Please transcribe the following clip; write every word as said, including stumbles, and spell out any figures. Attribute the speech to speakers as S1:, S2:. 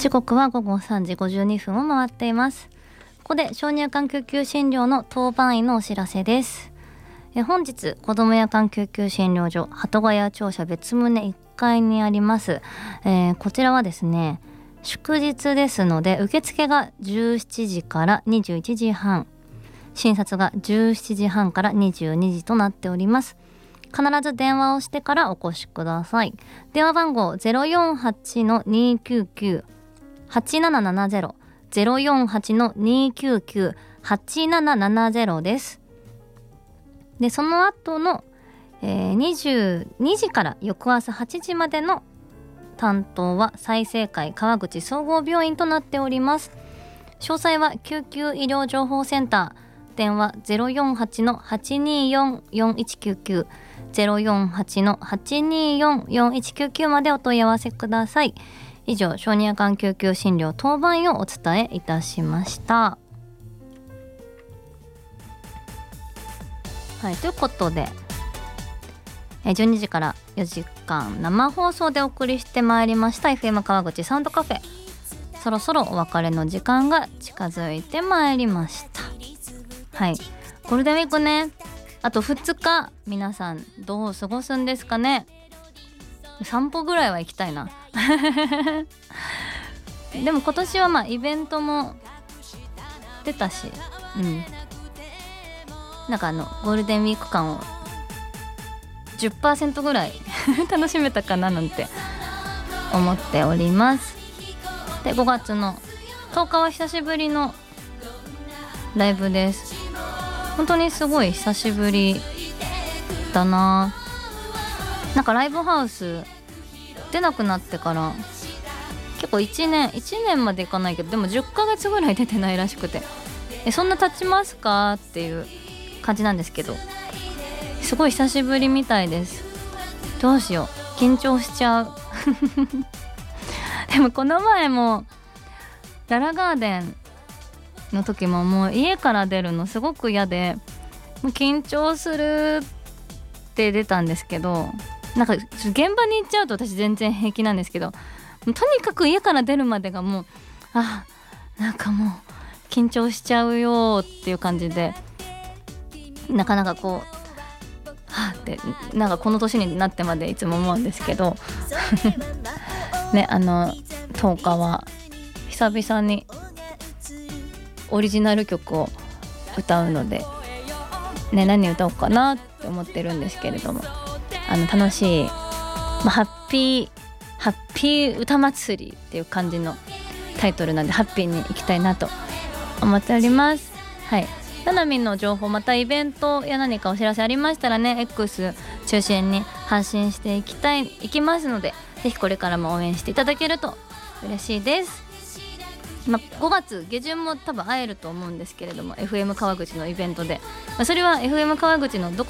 S1: 時刻は午後さんじごじゅうにふんを回っています。ここで小児夜間救急診療の当番医のお知らせです。え本日子ども夜間救急診療所鳩ヶ谷庁舎別棟いっかいにあります、えー、こちらはですね祝日ですので受付がじゅうしちじからにじゅういちじはん、診察がじゅうしちじはんからにじゅうにじとなっております。必ず電話をしてからお越しください。電話番号 ゼロよんはちのにきゅうきゅうはちななななゼロ ゼロよんはちのにきゅうきゅうはちななななゼロです。でその後の、えー、にじゅうにじから翌朝はちじまでの担当は済生会川口総合病院となっております。詳細は救急医療情報センター、電話 ゼロよんはちのはちにーよんよんいちきゅうきゅう ゼロよんはちのはちにーよんよんいちきゅうきゅうまでお問い合わせください。以上、小児夜間救急診療当番医をお伝えいたしました。はい、ということでじゅうにじからよじかん生放送でお送りしてまいりました エフエム 川口サウンドカフェ、そろそろお別れの時間が近づいてまいりました。はい、ゴールデンウィークね、あとふつか、皆さんどう過ごすんですかね。散歩ぐらいは行きたいなでも今年はまあイベントも出たし、うんなんかあのゴールデンウィーク間を じゅっパーセント ぐらい楽しめたかななんて思っております。でごがつのとおかは久しぶりのライブです。本当にすごい久しぶりだな。なんかライブハウス出なくなってから結構いちねんいちねんまでいかないけど、でもじゅっかげつぐらい出てないらしくて、えそんな経ちますかっていう感じなんですけど、すごい久しぶりみたいです。どうしよう、緊張しちゃうでもこの前もララガーデンの時ももう家から出るのすごく嫌で、もう緊張するって出たんですけど、なんか現場に行っちゃうと私全然平気なんですけど、とにかく家から出るまでがもうあなんかもう緊張しちゃうよっていう感じで、なかなかこうはぁってなんかこの年になってまでいつも思うんですけどね、あのとおかは久々にオリジナル曲を歌うので、ね、何歌おうかなって思ってるんですけれども、あの楽しい、まあ、ハッピーハッピー歌祭りっていう感じのタイトルなんで、ハッピーに行きたいなと思っております。はい、ななみんの情報、またイベントや何かお知らせありましたらね X 中心に発信していきたいいきますので、ぜひこれからも応援していただけると嬉しいです。まあ、ごがつ下旬も多分会えると思うんですけれども、 エフエム 川口のイベントで、まあ、それは エフエム 川口のどこ